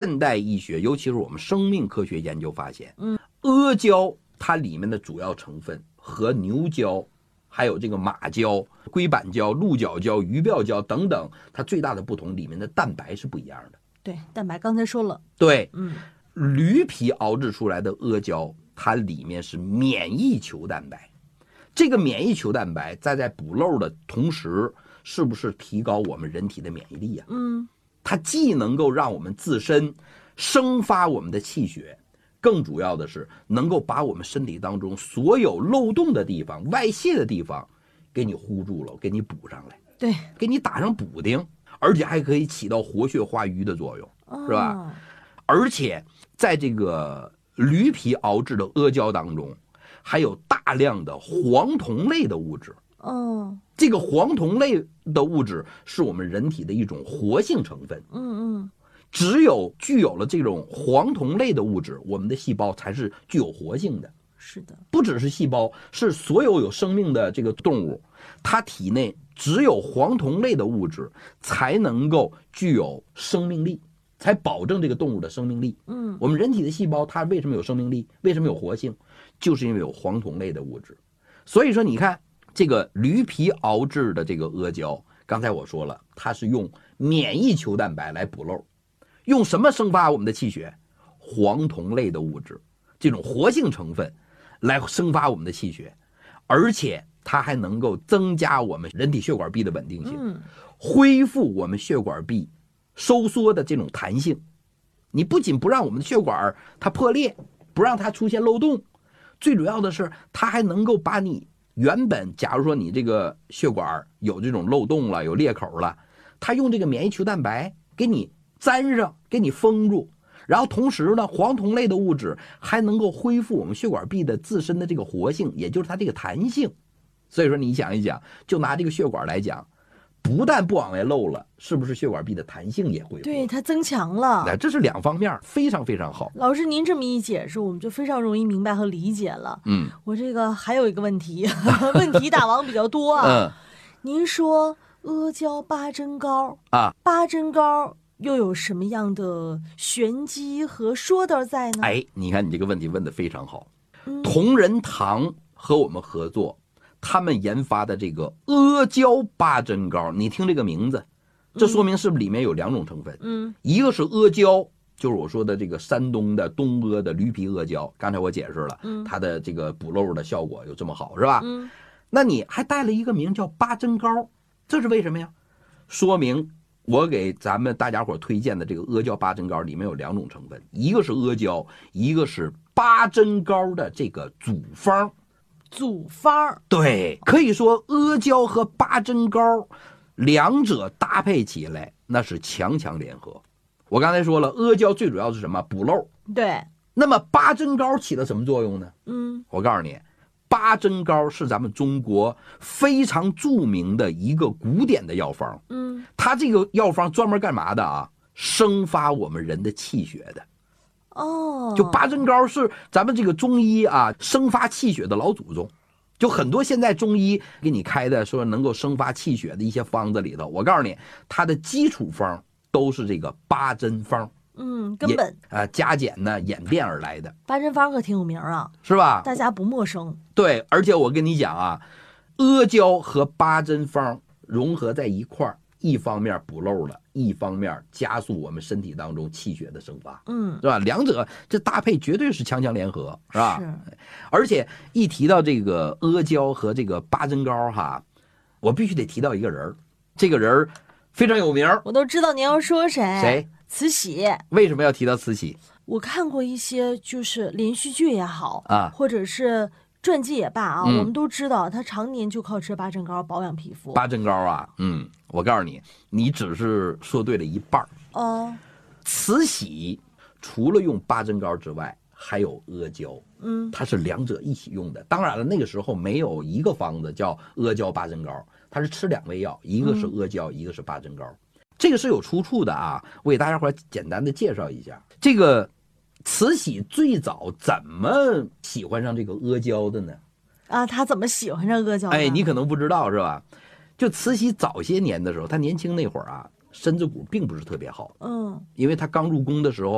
现代医学，尤其是我们生命科学研究发现，阿胶它里面的主要成分和牛胶还有这个马胶、硅板胶、鹿角胶、鱼鳔胶等等，它最大的不同，里面的蛋白是不一样的。 对，蛋白刚才说了。 对，驴皮熬制出来的阿胶，它里面是免疫球蛋白。这个免疫球蛋白在补漏的同时，是不是提高我们人体的免疫力啊？它既能够让我们自身生发我们的气血，更主要的是能够把我们身体当中所有漏洞的地方、外泄的地方给你糊住了，给你补上来， 对， 给你打上补丁，而且还可以起到活血化瘀的作用，是吧？而且在这个驴皮熬制的阿胶当中，还有大量的黄酮类的物质。这个黄酮类的物质是我们人体的一种活性成分。只有具有了这种黄酮类的物质，我们的细胞才是具有活性的。 是的， 不只是细胞，是所有有生命的这个动物，它体内只有黄酮类的物质才能够具有生命力，才保证这个动物的生命力。我们人体的细胞它为什么有生命力，为什么有活性，就是因为有黄酮类的物质。所以说你看这个驴皮熬制的这个阿胶，刚才我说了，它是用免疫球蛋白来补漏，用什么生发我们的气血？黄酮类的物质，这种活性成分来生发我们的气血，而且它还能够增加我们人体血管壁的稳定性，恢复我们血管壁收缩的这种弹性。你不仅不让我们的血管它破裂，不让它出现漏洞，最主要的是它还能够把你原本假如说你这个血管有这种漏洞了，有裂口了，它用这个免疫球蛋白给你粘上，给你封住，然后同时呢，黄酮类的物质还能够恢复我们血管壁的自身的这个活性，也就是它这个弹性。所以说你想一想，就拿这个血管来讲，不但不往外漏了，是不是血管壁的弹性也恢复？ 对，它增强了。 这是两方面，非常非常好。 老师您这么一解释，我们就非常容易明白和理解了。我这个还有一个问题，问题大王比较多啊。您说阿胶八珍膏啊，八珍膏又有什么样的玄机和说道在呢？ 你看你这个问题问得非常好。同仁堂和我们合作，他们研发的这个阿胶八珍膏，你听这个名字，这说明是不是里面有两种成分？一个是阿胶，就是我说的这个山东的东阿的驴皮阿胶，刚才我解释了，它的这个补漏的效果有这么好，是吧？那你还带了一个名叫八珍膏，这是为什么呀？说明我给咱们大家伙推荐的这个阿胶八珍膏里面有两种成分，一个是阿胶，一个是八珍膏的这个组方。 组方， 对，可以说阿胶和八珍膏两者搭配起来那是强强联合。我刚才说了，阿胶最主要是什么？补漏。 对。 那么八珍膏起了什么作用呢？我告诉你，八珍膏是咱们中国非常著名的一个古典的药方。它这个药方专门干嘛的啊？生发我们人的气血的。就八珍膏是咱们这个中医啊生发气血的老祖宗。就很多现在中医给你开的说能够生发气血的一些方子里头，我告诉你，它的基础方都是这个八珍方。 根本加减呢演变而来的。 八珍方可挺有名啊， 是吧？ 大家不陌生。 对，而且我跟你讲啊，阿胶和八珍方融合在一块儿，一方面补漏了，一方面加速我们身体当中气血的生发，是吧？两者这搭配绝对是强强联合，是吧？是。而且一提到这个阿胶和这个八珍膏哈，我必须得提到一个人，这个人非常有名， 我都知道您要说谁。 谁？ 慈禧。 为什么要提到慈禧？ 我看过一些就是连续剧也好啊， 或者是传记也罢啊，我们都知道他常年就靠吃八珍膏保养皮肤。 八珍膏啊，我告诉你，你只是说对了一半。慈禧除了用八珍膏之外，还有阿胶，它是两者一起用的。当然了，那个时候没有一个方子叫阿胶八珍膏，它是吃两味药，一个是阿胶，一个是八珍膏。这个是有出处的啊，我给大家伙简单的介绍一下。这个慈禧最早怎么喜欢上这个阿胶的呢？ 她怎么喜欢上阿胶的？ 你可能不知道是吧？就慈禧早些年的时候，她年轻那会儿啊，身子骨并不是特别好，因为她刚入宫的时候